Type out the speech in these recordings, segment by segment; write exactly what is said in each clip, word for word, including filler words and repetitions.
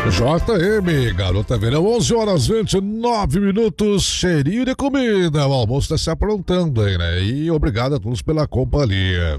J M, Garota Verão, onze horas e vinte e nove minutos, cheirinho de comida, o almoço está se aprontando aí, né? E obrigado a todos pela companhia.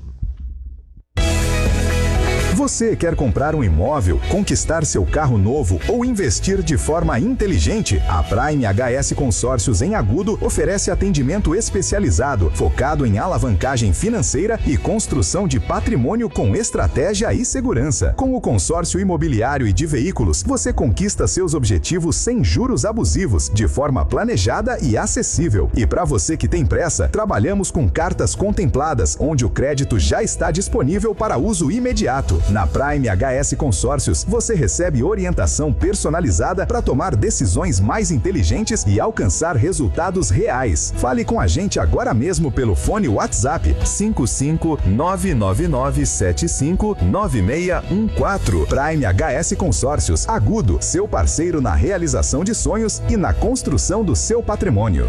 Você quer comprar um imóvel, conquistar seu carro novo ou investir de forma inteligente? A Prime H S Consórcios em Agudo oferece atendimento especializado, focado em alavancagem financeira e construção de patrimônio com estratégia e segurança. Com o consórcio imobiliário e de veículos, você conquista seus objetivos sem juros abusivos, de forma planejada e acessível. E para você que tem pressa, trabalhamos com cartas contempladas, onde o crédito já está disponível para uso imediato. Na Prime H S Consórcios, você recebe orientação personalizada para tomar decisões mais inteligentes e alcançar resultados reais. Fale com a gente agora mesmo pelo fone WhatsApp cinco cinco nove nove nove sete cinco nove seis um quatro. Prime H S Consórcios, Agudo, seu parceiro na realização de sonhos e na construção do seu patrimônio.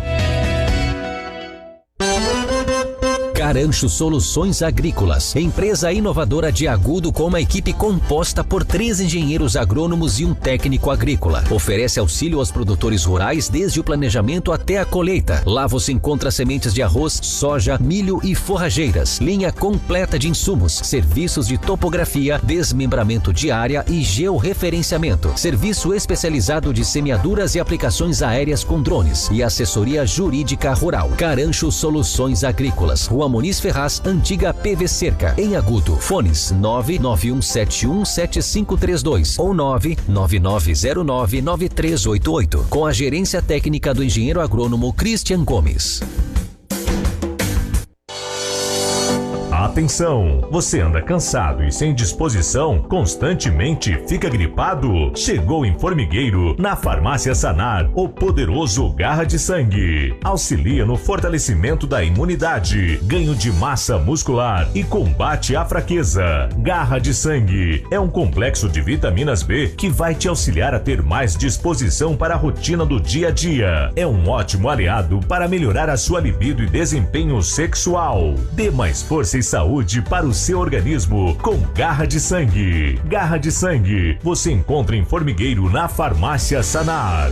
Carancho Soluções Agrícolas, empresa inovadora de Agudo com uma equipe composta por três engenheiros agrônomos e um técnico agrícola. Oferece auxílio aos produtores rurais desde o planejamento até a colheita. Lá você encontra sementes de arroz, soja, milho e forrageiras, linha completa de insumos, serviços de topografia, desmembramento de área e georreferenciamento, serviço especializado de semeaduras e aplicações aéreas com drones e assessoria jurídica rural. Carancho Soluções Agrícolas, Rua Muniz Ferraz, antiga P V Cerca, em Agudo. Fones nove nove um sete um sete cinco três dois ou nove nove nove zero nove nove três oito oito. Com a gerência técnica do engenheiro agrônomo Christian Gomes. Atenção! Você anda cansado e sem disposição? Constantemente fica gripado? Chegou em Formigueiro, na Farmácia Sanar, o poderoso Garra de Sangue. Auxilia no fortalecimento da imunidade, ganho de massa muscular e combate à fraqueza. Garra de Sangue é um complexo de vitaminas B que vai te auxiliar a ter mais disposição para a rotina do dia a dia. É um ótimo aliado para melhorar a sua libido e desempenho sexual. Dê mais força e saúde para o seu organismo com Garra de Sangue. Garra de Sangue você encontra em Formigueiro, na Farmácia Sanar.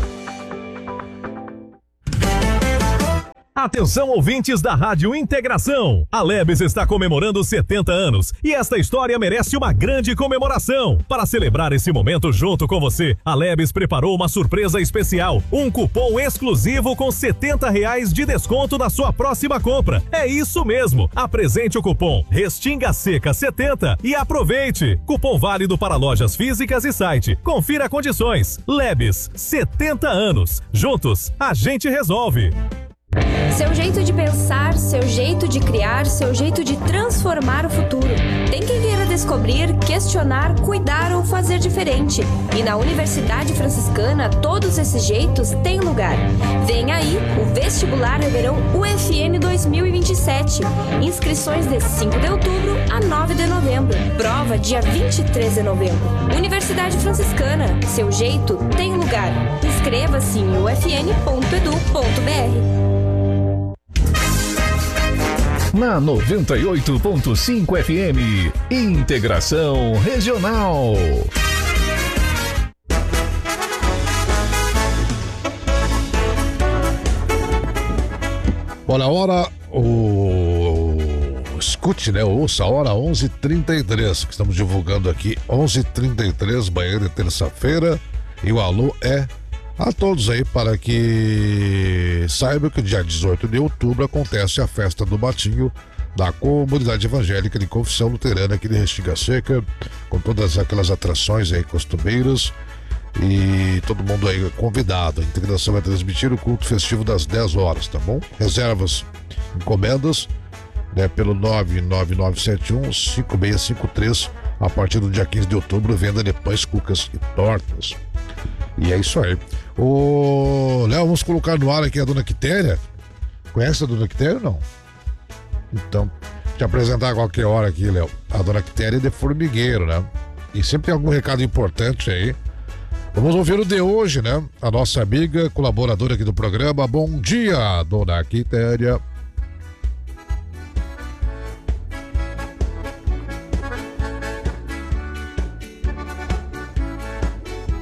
Atenção, ouvintes da Rádio Integração. A Lebes está comemorando setenta anos e esta história merece uma grande comemoração. Para celebrar esse momento junto com você, a Lebes preparou uma surpresa especial, um cupom exclusivo com setenta reais de desconto na sua próxima compra. É isso mesmo, apresente o cupom Restinga Seca setenta e aproveite. Cupom válido para lojas físicas e site. Confira condições. Lebes, setenta anos. Juntos, a gente resolve. Seu jeito de pensar, seu jeito de criar, seu jeito de transformar o futuro. Tem quem queira descobrir, questionar, cuidar ou fazer diferente. E na Universidade Franciscana, todos esses jeitos têm lugar. Vem aí o Vestibular de Verão U F N dois mil e vinte e sete. Inscrições de cinco de outubro a nove de novembro. Prova dia vinte e três de novembro. Universidade Franciscana, seu jeito tem lugar. Inscreva-se em u f n ponto edu ponto b r. Na noventa e oito ponto cinco F M, Integração Regional. Olha a hora, o... escute, né? Ouça a hora onze e trinta e três, que estamos divulgando aqui, onze e trinta e três, manhã de terça-feira, e o alô é a todos aí para que saibam que dia dezoito de outubro acontece a festa do Batinho da Comunidade Evangélica de Confissão Luterana aqui de Restinga Seca, com todas aquelas atrações aí costumeiras e todo mundo aí convidado. A integração vai transmitir o culto festivo das dez horas, tá bom? Reservas, encomendas, né, pelo nove nove nove sete um cinco seis cinco três a partir do dia quinze de outubro, venda de pães, cucas e tortas. E é isso aí. Ô, Léo, vamos colocar no ar aqui a dona Quitéria. Conhece a dona Quitéria ou não? Então, te apresentar a qualquer hora aqui, Léo. A dona Quitéria é de Formigueiro, né? E sempre tem algum recado importante aí. Vamos ouvir o de hoje, né? A nossa amiga, colaboradora aqui do programa. Bom dia, dona Quitéria.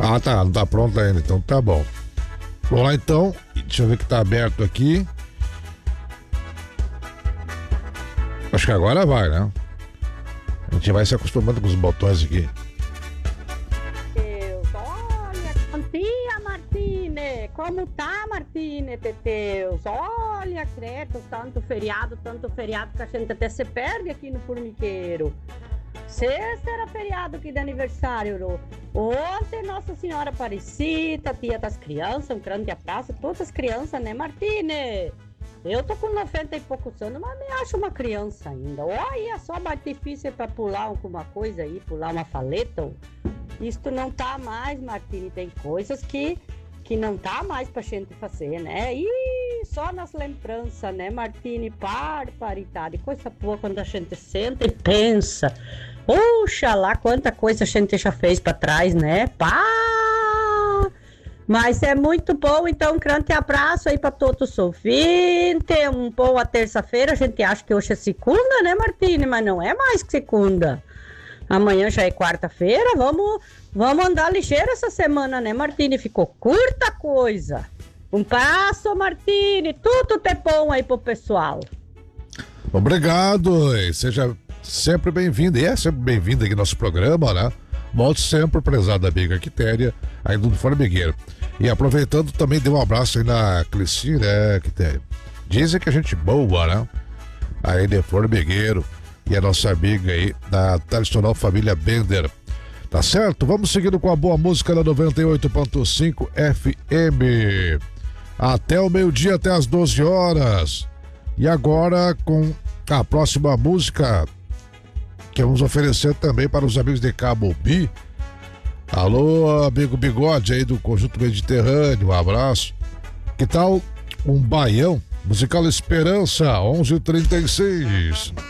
Ah, tá, não tá pronto ainda, então tá bom. Vamos lá então, deixa eu ver que tá aberto aqui. Acho que agora vai, né? A gente vai se acostumando com os botões aqui. Deus, olha, bom dia, Martine. Como tá, Martine, Teteus? Olha, credo, tanto feriado, tanto feriado que a gente até se perde aqui no formigueiro. Sexta era feriado aqui de aniversário, Ro. Ontem Nossa Senhora Aparecida, tia das crianças, um grande abraço a todas as crianças, né, Martine? Eu tô com noventa e poucos anos, mas me acho uma criança ainda. Olha só, mais difícil para pular alguma coisa aí, pular uma faleta. Isto não tá mais, Martine, tem coisas que, que não tá mais pra gente fazer, né? E só nas lembranças, né, Martine? Barbaridade, coisa boa quando a gente senta e pensa. Oxalá, quanta coisa a gente já fez pra trás, né? Pá! Mas é muito bom, então um grande abraço aí pra todos os ouvintes. Um boa terça-feira, a gente acha que hoje é segunda, né, Martine? Mas não é mais que segunda. Amanhã já é quarta-feira, vamos, vamos andar ligeiro essa semana, né, Martine? Ficou curta a coisa. Um passo, Martine, tudo de bom aí pro pessoal. Obrigado, e seja sempre bem-vindo, e é sempre bem-vindo aqui no nosso programa, né? Volte sempre, prezada amiga Quitéria, aí do Formigueiro. E aproveitando, também dê um abraço aí na Clicine, né, Quitéria? Dizem que a gente boa, né? Aí de Formigueiro, e a nossa amiga aí da tradicional família Bender. Tá certo? Vamos seguindo com a boa música da noventa e oito ponto cinco F M. Até o meio-dia, até as doze horas. E agora com a próxima música que vamos oferecer também para os amigos de Cabo Bi. Alô, amigo Bigode aí do Conjunto Mediterrâneo, um abraço. Que tal um baião? Musical Esperança, onze e trinta e seis.